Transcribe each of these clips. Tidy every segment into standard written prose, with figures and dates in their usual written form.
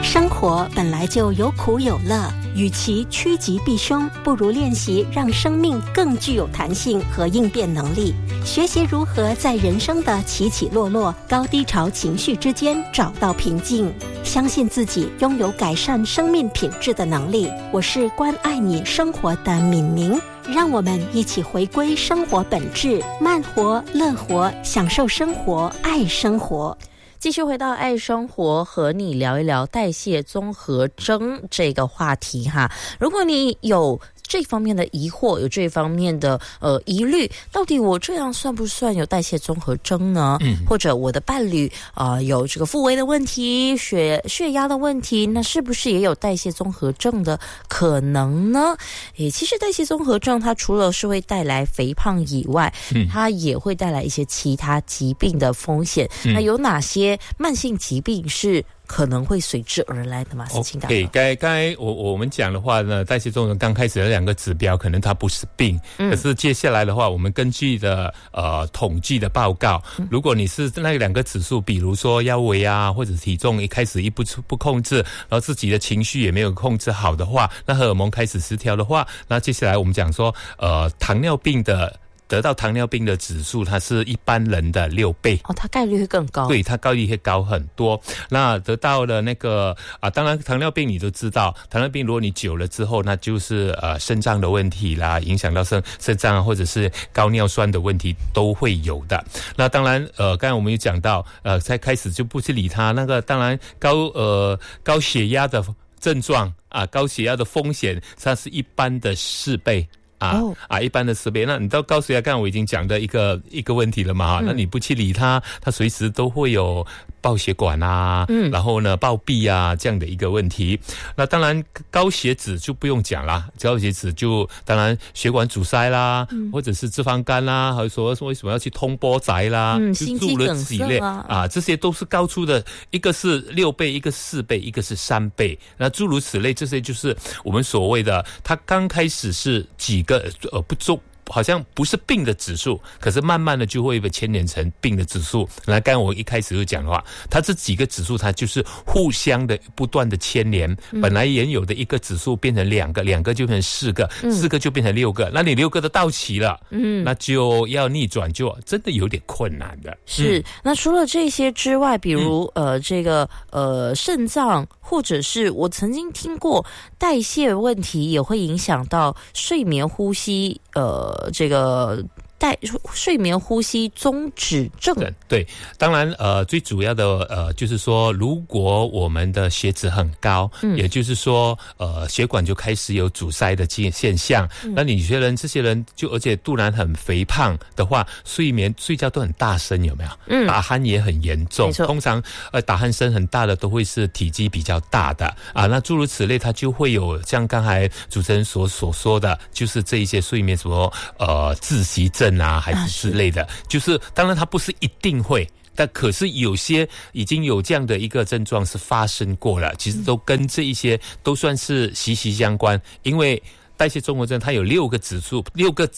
生活本来就有苦有乐，与其趋吉避凶，不如练习让生命更具有弹性和应变能力，学习如何在人生的起起落落、高低潮情绪之间找到平静，相信自己拥有改善生命品质的能力。我是关爱你生活的敏明，让我们一起回归生活本质，慢活、乐活，享受生活，爱生活。 继续回到爱生活，和你聊一聊代谢综合征这个话题哈。如果你有这方面的疑惑，有这方面的疑虑，到底我这样算不算有代谢综合征呢？或者我的伴侣有这个腹围的问题、血压的问题，那是不是也有代谢综合症的可能呢？其实代谢综合症它除了是会带来肥胖以外，它也会带来一些其他疾病的风险。那有哪些慢性疾病是可能会随之而来的嘛？思清大哥。 刚才我们讲的话呢，代谢综合征刚开始的两个指标可能它不是病，可是接下来的话，我们根据的统计的报告，如果你是那两个指数，比如说腰围啊，或者体重一开始不控制，然后自己的情绪也没有控制好的话，那荷尔蒙开始失调的话，那接下来我们讲说糖尿病的。得到糖尿病的指数，它是一般人的6倍。 它概率会更高。 对，它概率会高很多。那得到了那个当然糖尿病你都知道，糖尿病如果你久了之后，那就是肾脏的问题啦，影响到肾脏或者是高尿酸的问题都会有的。那当然刚才我们有讲到才开始就不去理它。那个当然高血压的症状高血压的风险，它是一般的4倍。一般的4倍。那你到高血压，刚才我已经讲的一个问题了嘛，那你不去理它，它随时都会有爆血管然后呢暴毙这样的一个问题。那当然高血脂就不用讲啦，高血脂就当然血管阻塞啦，或者是脂肪肝啦，还有说为什么要去通波仔啦， 心肌梗塞这些都是高出的，一个是6倍，一个4倍，一个是3倍，那诸如此类，这些就是我们所谓的，它刚开始是几个好像不是病的指数，可是慢慢的就会被牵连成病的指数。那刚才我一开始就讲的话，它这几个指数它就是互相的不断的牵连，本来原有的一个指数变成2个，2个就变成4个，4个就变成6个，那你6个都到齐了，那就要逆转就真的有点困难的。 是，那除了这些之外，比如这个肾脏，或者是我曾经听过代谢问题也会影响到睡眠呼吸这个睡眠呼吸中止症。 对，当然最主要的就是说，如果我们的血脂很高，也就是说血管就开始有阻塞的现象，那你这些人就而且肚腩很肥胖的话，睡觉都很大声，有没有？打鼾也很严重。通常打鼾声很大的都会是体积比较大的那诸如此类，它就会有像刚才主持人所说的，就是这一些睡眠什么窒息症还是之类的，就是当然它不是一定会，但可是有些已经有这样的一个症状是发生过了，其实都跟这一些都算是息息相关。因为代谢综合征它有6个指数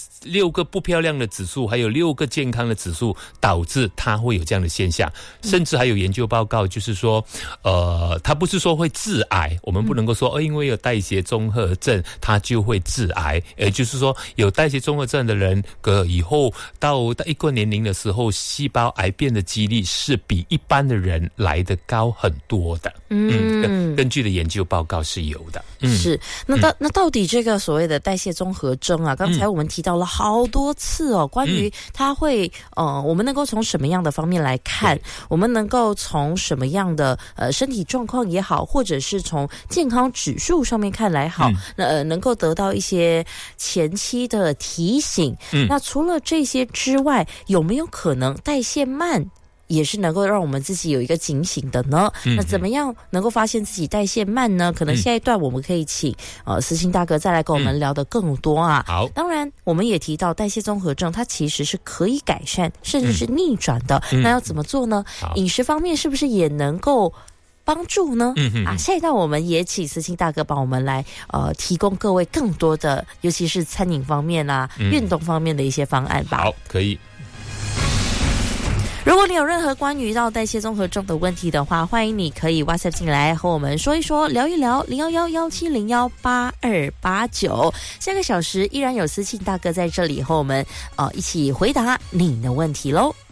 ，6个不漂亮的指数，还有6个健康的指数，导致它会有这样的现象。甚至还有研究报告就是说它不是说会致癌，我们不能够说因为有代谢综合症它就会致癌，也就是说有代谢综合症的人以后到一个年龄的时候，细胞癌变的几率是比一般的人来得高很多的。根据的研究报告是有的。 是，那到底这个所谓的代谢综合征刚才我们提到了好多次关于它会我们能够从什么样的方面来看，我们能够从什么样的身体状况也好，或者是从健康指数上面看来好，能够得到一些前期的提醒。那除了这些之外，有没有可能代谢慢也是能够让我们自己有一个警醒的呢？那怎么样能够发现自己代谢慢呢？可能下一段我们可以请思清大哥再来跟我们聊得更多好， 当然我们也提到代谢综合症它其实是可以改善甚至是逆转的。那要怎么做呢？饮食方面是不是也能够帮助呢？下一段我们也请思清大哥帮我们来提供各位更多的，尤其是餐饮方面运动方面的一些方案吧。 好，可以。 如果你有任何关于到代谢综合症的问题的话，欢迎你可以 WhatsApp 进来和我们说一说，聊一聊011-1701-8289。下个小时依然有思庆大哥在这里和我们一起回答你的问题喽。